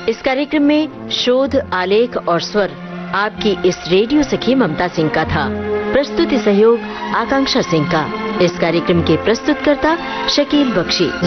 इस कार्यक्रम में शोध, आलेख और स्वर आपकी इस रेडियो सखी ममता सिंह का था। प्रस्तुति सहयोग आकांक्षा सिंह का। इस कार्यक्रम के प्रस्तुतकर्ता शकील बख्शी।